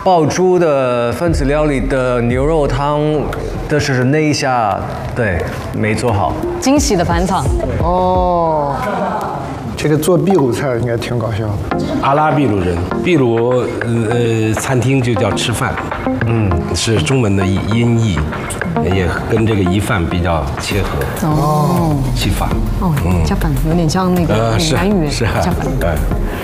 爆珠的分子料理的牛肉汤，但是那一下对没做好。 惊喜的返场哦。 这个做秘鲁菜应该挺搞笑的。 阿拉秘鲁人，秘鲁餐厅就叫吃饭，是中文的音译，也跟这个宜饭比较切合。 哦， 吃饭。 哦，加饭有点像那个闽南语是啊， 加饭。